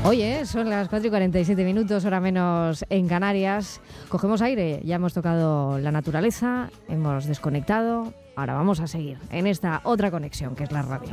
Oye, son las 4:47, hora menos en Canarias. Cogemos aire, ya hemos tocado la naturaleza, hemos desconectado. Ahora vamos a seguir en esta otra conexión que es la radio.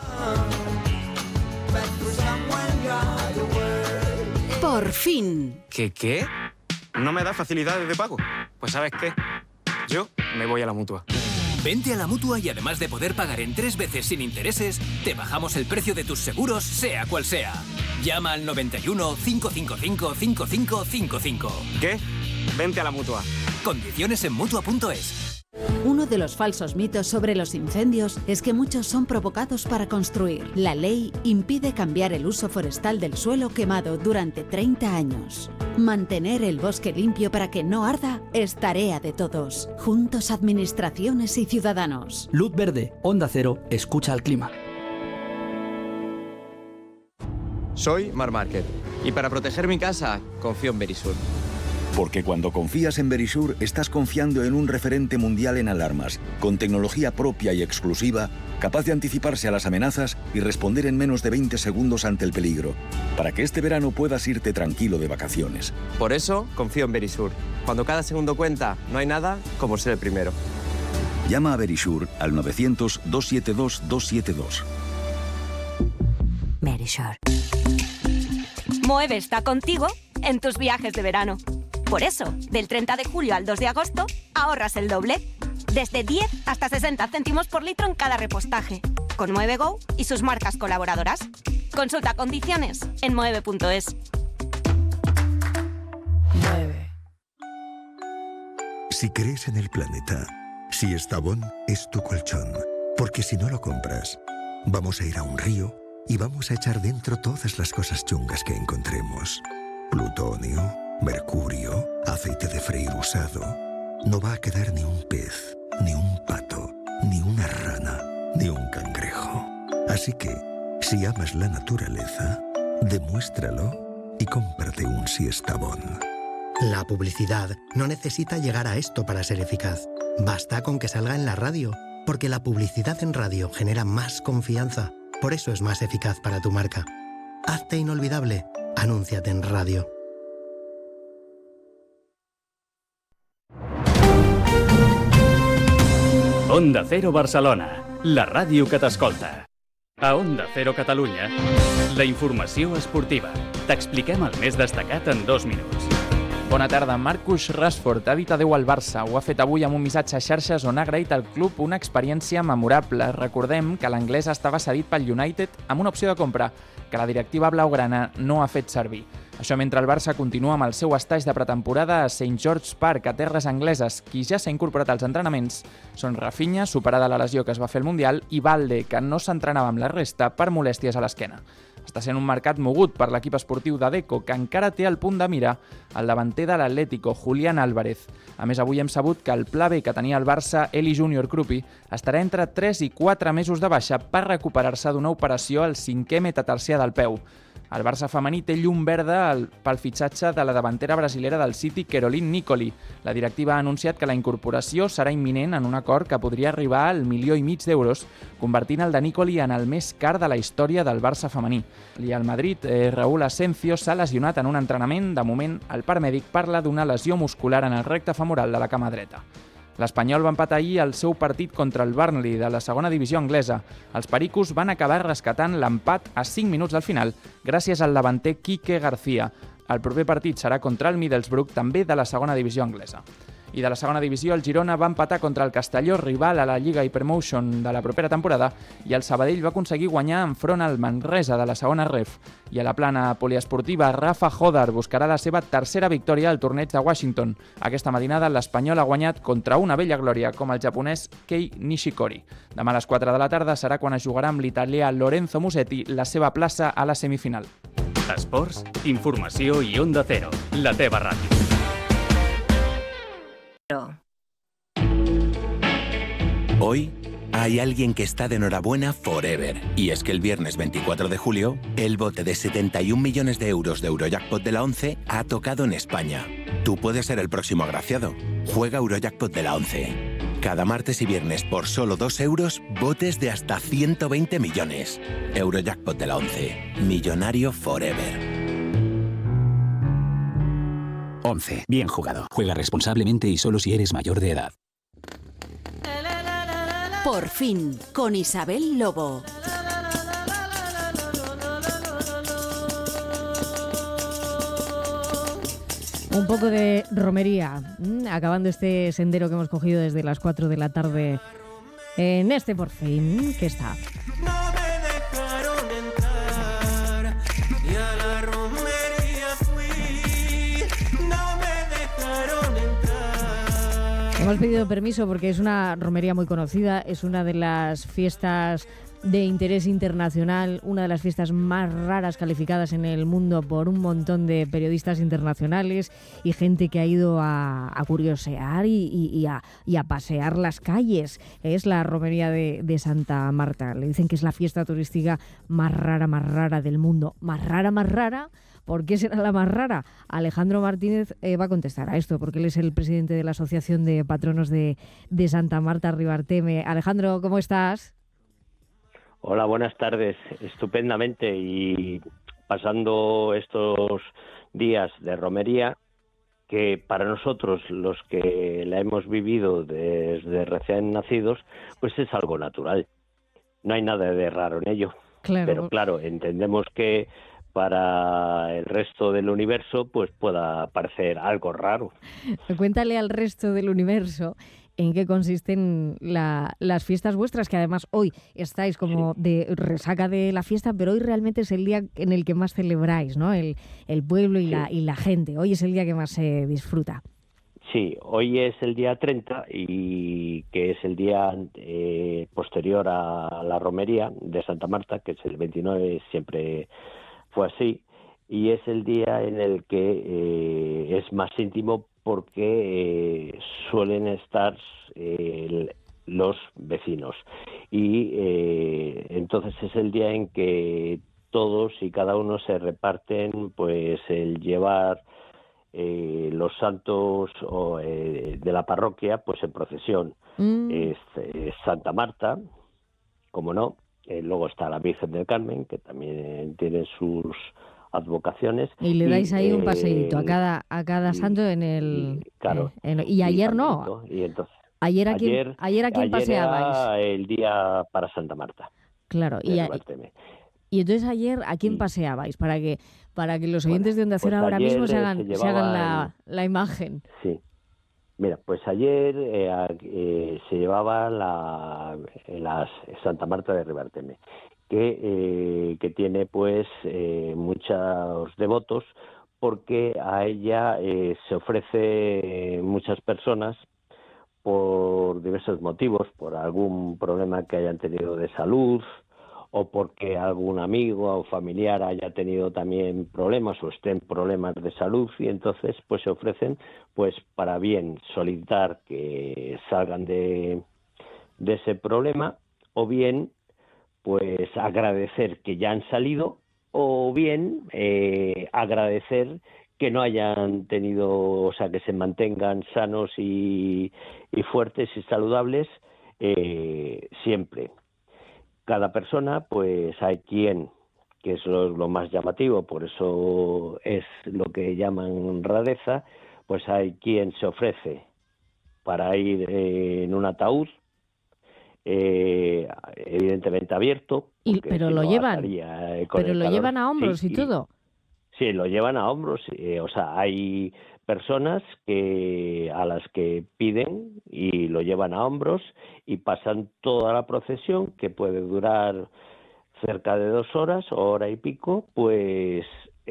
Por fin. ¿Qué? ¿No me da facilidades de pago? Pues ¿sabes qué? Yo me voy a la Mutua. Vente a la Mutua y además de poder pagar en 3 veces sin intereses, te bajamos el precio de tus seguros, sea cual sea. Llama al 91 555 5555. ¿Qué? Vente a la Mutua. Condiciones en Mutua.es. Uno de los falsos mitos sobre los incendios es que muchos son provocados para construir. La ley impide cambiar el uso forestal del suelo quemado durante 30 años. Mantener el bosque limpio para que no arda es tarea de todos. Juntos, administraciones y ciudadanos. Luz verde, Onda Cero, escucha al clima. Soy Mar Márquez y para proteger mi casa confío en Verisur. Porque cuando confías en Verisur, estás confiando en un referente mundial en alarmas, con tecnología propia y exclusiva, capaz de anticiparse a las amenazas y responder en menos de 20 segundos ante el peligro, para que este verano puedas irte tranquilo de vacaciones. Por eso confío en Verisur. Cuando cada segundo cuenta, no hay nada como ser el primero. Llama a Verisur al 900-272-272. Verisur. Moeve está contigo en tus viajes de verano. Por eso, del 30 de julio al 2 de agosto, ahorras el doble. Desde 10 hasta 60 céntimos por litro en cada repostaje. Con Mueve.go y sus marcas colaboradoras. Consulta condiciones en mueve.es. Mueve. Si crees en el planeta, si Estavón es tu colchón. Porque si no lo compras, vamos a ir a un río y vamos a echar dentro todas las cosas chungas que encontremos. Plutonio, mercurio, aceite de freír usado. No va a quedar ni un pez, ni un pato, ni una rana, ni un cangrejo. Así que, si amas la naturaleza, demuéstralo y cómprate un Siestabón. La publicidad no necesita llegar a esto para ser eficaz. Basta con que salga en la radio, porque la publicidad en radio genera más confianza. Por eso es más eficaz para tu marca. Hazte inolvidable. Anúnciate en radio. Onda Cero Barcelona, la ràdio que t'escolta. A Onda Cero Catalunya, la informació esportiva. T'expliquem el més destacat en 2 minuts. Bona tarda. Marcus Rashford ha dit adeu al Barça. Ho ha fet avui amb un missatge a xarxes on ha agraït al club una experiència memorable. Recordem que l'anglès estava cedit pel United amb una opció de compra que la directiva blaugrana no ha fet servir. Això mentre el Barça continua amb el seu estatge de pretemporada a St. George's Park, a terres angleses. Qui ja s'ha incorporat als entrenaments són Rafinha, superada la lesió que es va fer al Mundial, i Balde, que no s'entrenava amb la resta per molèsties a l'esquena. Està sent un mercat mogut per l'equip esportiu de Deco, que encara té al punt de mira el davanter de l'Atlético, Julián Álvarez. A més, avui hem sabut que el pla B que tenia el Barça, Eli Júnior Krupi, estarà entre 3 i 4 mesos de baixa per recuperar-se d'una operació al 5è metatarsià del peu. El Barça femení té llum verda pel fitxatge de la davantera brasilera del City, Caroline Nicoli. La directiva ha anunciat que la incorporació serà imminent en un acord que podria arribar al 1,5 milió d'euros, convertint el de Nicoli en el més car de la història del Barça femení. I al Madrid, Raúl Asencio s'ha lesionat en un entrenament. De moment, el part mèdic parla d'una lesió muscular en el recte femoral de la cama dreta. L'Espanyol va empatar ahir el seu partit contra el Burnley de la segona divisió anglesa. Els pericos van acabar rescatant l'empat a 5 minuts del final gràcies al davanter Quique García. El proper partit serà contra el Middlesbrough, també de la segona divisió anglesa. I de la segona divisió, el Girona va empatar contra el Castelló, rival a la Lliga Hypermotion de la propera temporada, i el Sabadell va aconseguir guanyar enfront al Manresa de la segona ref. I a la plana poliesportiva, Rafa Jodar buscarà la seva tercera victòria al torneig de Washington. Aquesta matinada l'Espanyol ha guanyat contra una vella glòria com el japonès Kei Nishikori. Demà a les 4 de la tarda serà quan es jugarà amb l'italià Lorenzo Musetti la seva plaça a la semifinal. Esports, informació i Onda Cero, la teva ràdio. Hoy hay alguien que está de enhorabuena forever. Y es que el viernes 24 de julio, el bote de 71 millones de euros de Eurojackpot de la 11 ha tocado en España. Tú puedes ser el próximo agraciado. Juega Eurojackpot de la 11. Cada martes y viernes por solo 2 euros, botes de hasta 120 millones. Eurojackpot de la 11. Millonario forever. 11. Bien jugado. Juega responsablemente y solo si eres mayor de edad. Por fin, con Isabel Lobo. Un poco de romería, acabando este sendero que hemos cogido desde las 4 de la tarde en este Por fin, que está. Hemos pedido permiso porque es una romería muy conocida, es una de las fiestas de interés internacional, una de las fiestas más raras calificadas en el mundo por un montón de periodistas internacionales y gente que ha ido a curiosear y a pasear las calles. Es la romería de Santa Marta. Le dicen que es la fiesta turística más rara del mundo. Más rara. ¿Por qué será la más rara? Alejandro Martínez va a contestar a esto, porque él es el presidente de la Asociación de Patronos de Santa Marta Ribarteme. Alejandro, ¿cómo estás? Hola, buenas tardes. Estupendamente, y pasando estos días de romería, que para nosotros, los que la hemos vivido desde recién nacidos, pues es algo natural. No hay nada de raro en ello. Claro. Pero claro, entendemos que para el resto del universo pues pueda parecer algo raro. Cuéntale al resto del universo en qué consisten las fiestas vuestras, que además hoy estáis como de resaca de la fiesta, pero hoy realmente es el día en el que más celebráis, ¿no? El pueblo y la gente. Hoy es el día que más se disfruta. Sí, hoy es el día 30 y que es el día posterior a la romería de Santa Marta, que es el 29, siempre fue así, y es el día en el que es más íntimo porque suelen estar los vecinos y entonces es el día en que todos y cada uno se reparten pues el llevar los santos de la parroquia pues en procesión. Es Santa Marta, como no. Luego está la Virgen del Carmen, que también tiene sus advocaciones. Y le dais ahí un paseíto a cada santo en el... Claro. Y ayer no. Y entonces, ayer a quién paseabais. Era el día para Santa Marta. Claro. Y entonces ayer a quién paseabais, para que los oyentes de Onda Cero ahora mismo se hagan la imagen. Sí. Mira, pues ayer se llevaba la Santa Marta de Ribarteme, que tiene pues muchos devotos, porque a ella se ofrece muchas personas por diversos motivos, por algún problema que hayan tenido de salud, o porque algún amigo o familiar haya tenido también problemas o estén problemas de salud, y entonces pues se ofrecen pues para bien solicitar que salgan de ese problema, o bien pues agradecer que ya han salido, o bien agradecer que no hayan tenido, o sea, que se mantengan sanos y fuertes y saludables siempre. Cada persona, pues hay quien, que eso es lo más llamativo, por eso es lo que llaman rareza, pues hay quien se ofrece para ir en un ataúd, evidentemente abierto. Pero lo llevan a hombros y todo. Sí, lo llevan a hombros, o sea, hay personas a las que piden y lo llevan a hombros y pasan toda la procesión, que puede durar cerca de 2 horas o hora y pico, pues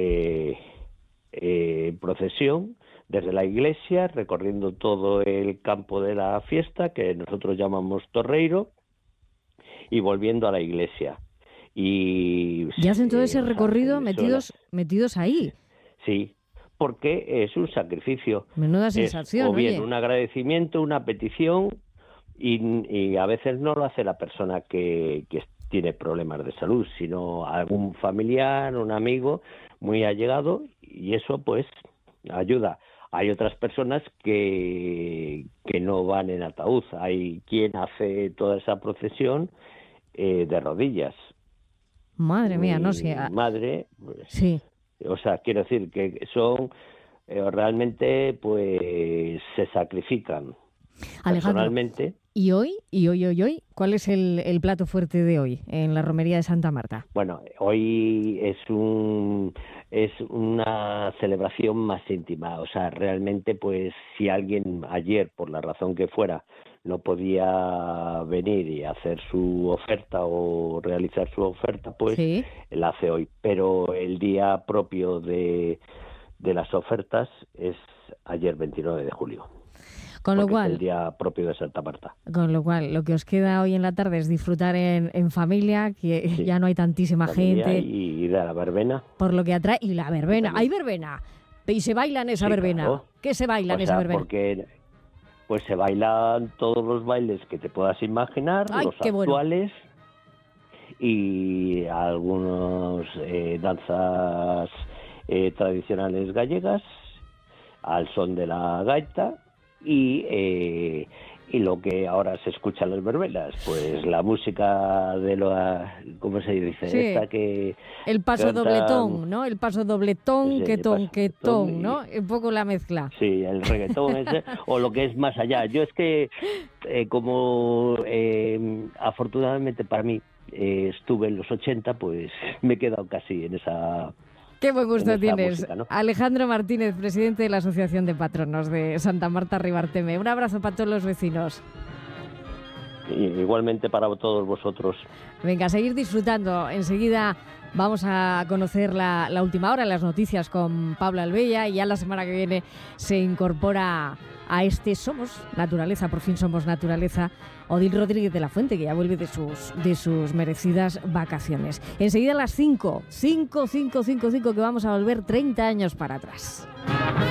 procesión desde la iglesia, recorriendo todo el campo de la fiesta, que nosotros llamamos Torreiro, y volviendo a la iglesia. Y hacen todo ese recorrido metidos ahí. Sí, porque es un sacrificio. Menuda sensación. O bien oye. Un agradecimiento, una petición, y a veces no lo hace la persona que tiene problemas de salud, sino algún familiar, un amigo muy allegado, y eso pues ayuda. Hay otras personas que no van en ataúd. Hay quien hace toda esa procesión de rodillas. Madre mía, no sé. Madre, pues, sí. O sea, quiero decir que son realmente pues se sacrifican. Alejandro, Personalmente, ¿y hoy? ¿Cuál es el plato fuerte de hoy en la romería de Santa Marta? bueno, hoy es una celebración más íntima. O sea, realmente, pues si alguien ayer, por la razón que fuera, no podía venir y hacer su oferta o realizar su oferta, pues Sí. la hace hoy. Pero el día propio de las ofertas es ayer 29 de julio. Con lo porque es el cual, día propio de Santa Marta. lo que os queda hoy en la tarde es disfrutar en familia, que Sí. ya no hay tantísima Familia gente, y ir a la verbena. por lo que atrae. Y la verbena, hay verbena. Y se baila en esa Sí, verbena. claro. ¿Qué se baila en O esa sea, verbena? porque pues se bailan todos los bailes que te puedas imaginar, Ay, los qué bueno. actuales y algunos danzas tradicionales gallegas al son de la gaita y lo que ahora se escucha en las verbenas, pues la música de ¿cómo se dice? Sí. Esta que El paso cantan- dobletón, ¿no? El paso dobletón, Sí, que el ton, paso que dobletón ton, ¿no? Un poco la mezcla. Sí, el reggaetón ese, o lo que es más allá. Yo es que, afortunadamente para mí, estuve en los 80, pues me he quedado casi en esa... Qué buen gusto en esa tienes. música, ¿no? Alejandro Martínez, presidente de la Asociación de Patronos de Santa Marta Ribarteme. Un abrazo para todos los vecinos. Igualmente para todos vosotros. Venga, a seguir disfrutando. Enseguida vamos a conocer la última hora, las noticias con Pablo Albella, y ya la semana que viene se incorpora a este Somos Naturaleza, por fin Somos Naturaleza, Odil Rodríguez de la Fuente, que ya vuelve de sus merecidas vacaciones. Enseguida a las 5, que vamos a volver 30 años para atrás.